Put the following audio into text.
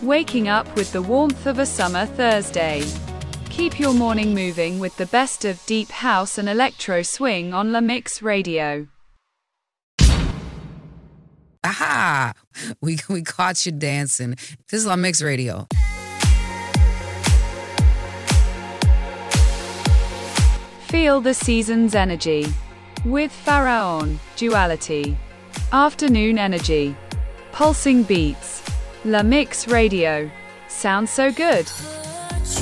Waking up with the warmth of a summer Thursday. Keep your morning moving with the best of deep house and electro swing on La Mix Radio. Aha! We caught you dancing. This is La Mix Radio. Feel the season's energy with Pharaon, Duality. Afternoon energy. Pulsing beats. La Mix Radio. Sounds so good.